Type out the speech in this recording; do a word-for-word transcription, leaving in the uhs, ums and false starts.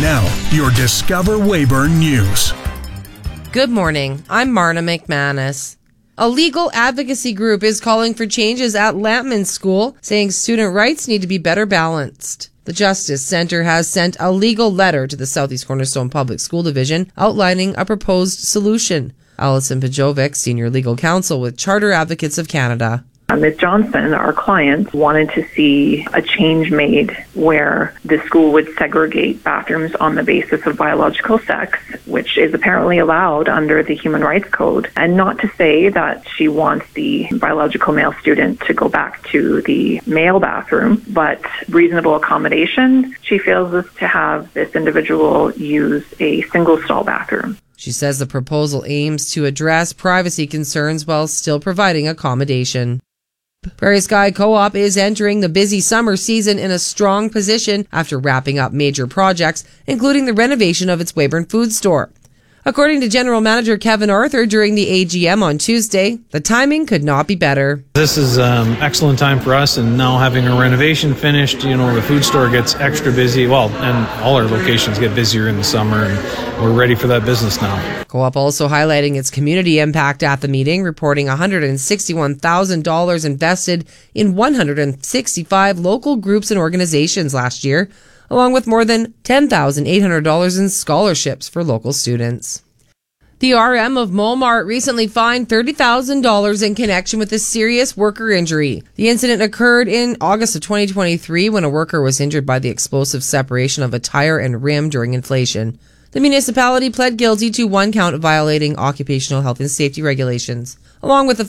Now, your Discover Weyburn News. Good morning. I'm Marna McManus. A legal advocacy group is calling for changes at Lampman School, saying student rights need to be better balanced. The Justice Center has sent a legal letter to the Southeast Cornerstone Public School Division outlining a proposed solution. Alison Pajovic, Senior Legal Counsel with Charter Advocates of Canada. Miz Johnson, our client, wanted to see a change made where the school would segregate bathrooms on the basis of biological sex, which is apparently allowed under the Human Rights Code, and not to say that she wants the biological male student to go back to the male bathroom, but reasonable accommodation. She feels is to have this individual use a single stall bathroom. She says the proposal aims to address privacy concerns while still providing accommodation. Prairie Sky Co-op is entering the busy summer season in a strong position after wrapping up major projects, including the renovation of its Weyburn food store. According to General Manager Kevin Arthur during the A G M on Tuesday, the timing could not be better. This is um excellent time for us, and now having a renovation finished, you know, the food store gets extra busy. Well, and all our locations get busier in the summer, and we're ready for that business now. Co-op also highlighting its community impact at the meeting, reporting one hundred sixty-one thousand dollars invested in one hundred sixty-five local groups and organizations last year, along with more than ten thousand eight hundred dollars in scholarships for local students. The R M of Molmart recently fined thirty thousand dollars in connection with a serious worker injury. The incident occurred in August of twenty twenty-three when a worker was injured by the explosive separation of a tire and rim during inflation. The municipality pled guilty to one count of violating occupational health and safety regulations, along with a